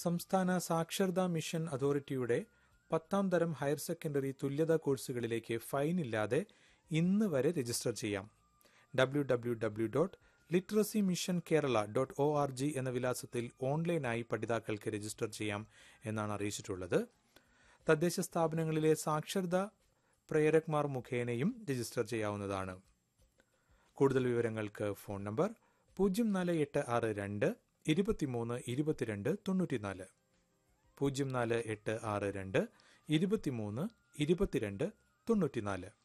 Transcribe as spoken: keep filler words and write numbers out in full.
സംസ്ഥാന സാക്ഷരതാ മിഷൻ അതോറിറ്റിയുടെ പത്താം തരം ഹയർ സെക്കൻഡറി തുല്യതാ കോഴ്സുകളിലേക്ക് ഫൈൻ ഇല്ലാതെ ഇന്ന് വരെ രജിസ്റ്റർ ചെയ്യാം. W W W dot literacy mission Kerala dot O R G എന്ന വിലാസത്തിൽ ഓൺലൈനായി പഠിതാക്കൾക്ക് രജിസ്റ്റർ ചെയ്യാം എന്നാണ് അറിയിച്ചിട്ടുള്ളത്. തദ്ദേശ സ്ഥാപനങ്ങളിലെ സാക്ഷരതാ പ്രേരക്മാർ മുഖേനയും രജിസ്റ്റർ ചെയ്യാവുന്നതാണ്. കൂടുതൽ വിവരങ്ങൾക്ക് ഫോൺ നമ്പർ പൂജ്യം നാല് എട്ട് ആറ് രണ്ട് ഇരുപത്തിമൂന്ന് ഇരുപത്തിരണ്ട് തൊണ്ണൂറ്റിനാല് പൂജ്യം നാല് എട്ട് ആറ് രണ്ട് ഇരുപത്തിമൂന്ന് ഇരുപത്തിരണ്ട് തൊണ്ണൂറ്റിനാല്.